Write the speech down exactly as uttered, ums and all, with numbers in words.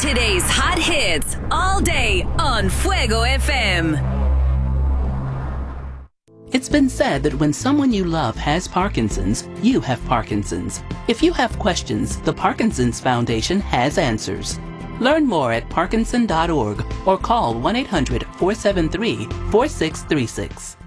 Today's hot hits all day on Fuego F M. It's been said that when someone you love has Parkinson's, you have Parkinson's. If you have questions, the Parkinson's Foundation has answers. Learn more at parkinson dot org or call one eight hundred four seven three four six three six.